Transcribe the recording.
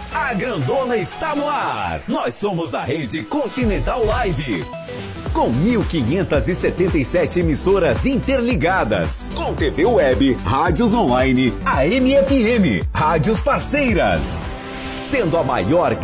A Grandona está no ar. Nós somos a Rede Continental Live. Com 1.577 emissoras interligadas. Com TV web, rádios online, AM/FM, rádios parceiras. Sendo a maior